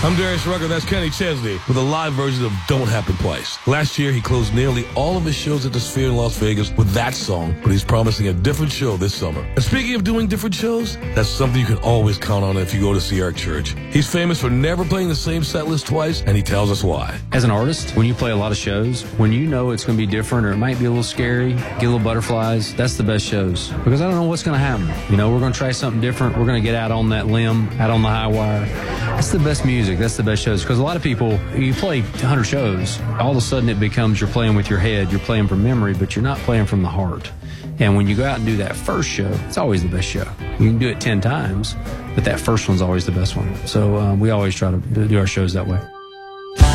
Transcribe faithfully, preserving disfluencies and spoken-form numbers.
I'm Darius Rucker, that's Kenny Chesney, with a live version of Don't Happen Twice. Last year, he closed nearly all of his shows at the Sphere in Las Vegas with that song, but he's promising a different show this summer. And speaking of doing different shows, that's something you can always count on if you go to see Eric Church. He's famous for never playing the same set list twice, and he tells us why. As an artist, when you play a lot of shows, when you know it's going to be different or it might be a little scary, get a little butterflies, that's the best shows. Because I don't know what's going to happen. You know, we're going to try something different. We're going to get out on that limb, out on the high wire. That's the best music. That's the best shows. Because a lot of people, you play one hundred shows, all of a sudden it becomes you're playing with your head, you're playing from memory, but you're not playing from the heart. And when you go out and do that first show, it's always the best show. You can do it ten times, but that first one's always the best one. So um, we always try to do our shows that way.